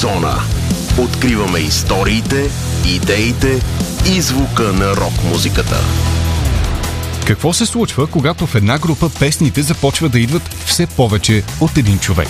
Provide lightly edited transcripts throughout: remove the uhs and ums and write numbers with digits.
Зона. Откриваме историите, идеите и звука на рок-музиката. Какво се случва, когато в една група песните започват да идват все повече от един човек?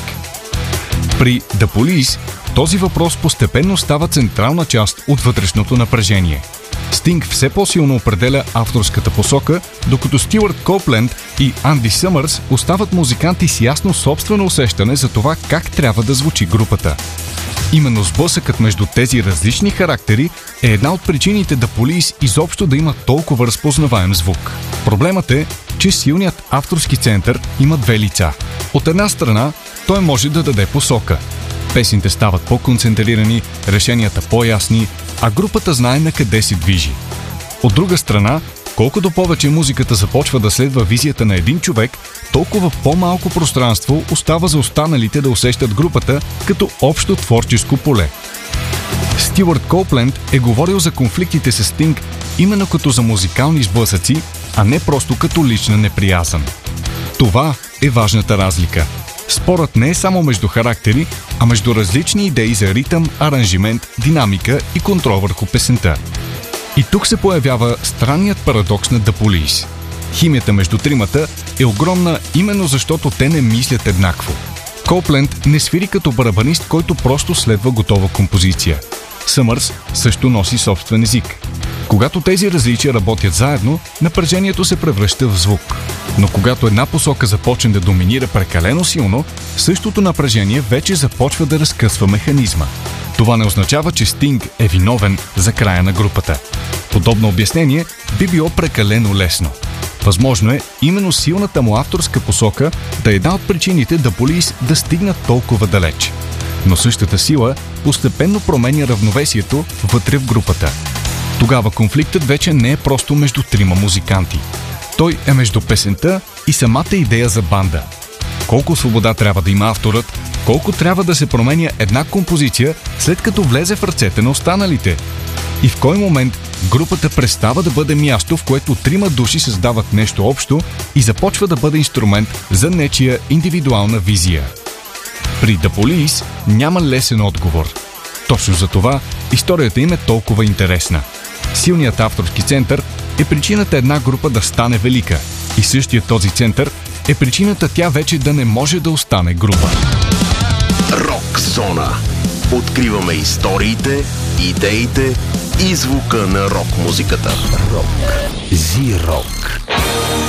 При The Police този въпрос постепенно става централна част от вътрешното напрежение. Стинг все по-силно определя авторската посока, докато Стюарт Коупленд и Анди Съмърс остават музиканти с ясно собствено усещане за това как трябва да звучи групата. Именно сблъсъкът между тези различни характери е една от причините The Police изобщо да има толкова разпознаваем звук. Проблемът е, че силният авторски център има две лица. От една страна, той може да даде посока. Песните стават по-концентрирани, решенията по-ясни, а групата знае на къде се движи. От друга страна, колкото повече музиката започва да следва визията на един човек, толкова по-малко пространство остава за останалите да усещат групата като общо творческо поле. Стюарт Коупленд е говорил за конфликтите с Стинг именно като за музикални сблъсъци, а не просто като лична неприязън. Това е важната разлика. Спорът не е само между характери, а между различни идеи за ритъм, аранжимент, динамика и контрол върху песента. И тук се появява странният парадокс на The Police. Химията между тримата е огромна именно защото те не мислят еднакво. Коупленд не свири като барабанист, който просто следва готова композиция. Съмърс също носи собствен език. Когато тези различия работят заедно, напрежението се превръща в звук. Но когато една посока започне да доминира прекалено силно, същото напрежение вече започва да разкъсва механизма. Това не означава, че Стинг е виновен за края на групата. Подобно обяснение би било прекалено лесно. Възможно е именно силната му авторска посока да е една от причините The Police да стигнат толкова далеч. Но същата сила постепенно променя равновесието вътре в групата. Тогава конфликтът вече не е просто между трима музиканти. Той е между песента и самата идея за банда. Колко свобода трябва да има авторът, колко трябва да се променя една композиция, след като влезе в ръцете на останалите. И в кой момент групата престава да бъде място, в което трима души създават нещо общо и започва да бъде инструмент за нечия индивидуална визия. При The Police няма лесен отговор. Точно за това историята им е толкова интересна. Силният авторски център е причината една група да стане велика и същият този център е причината тя вече да не може да остане група. Рок Зона. Откриваме историите, идеите и звука на рок-музиката. Рок. Зи-рок.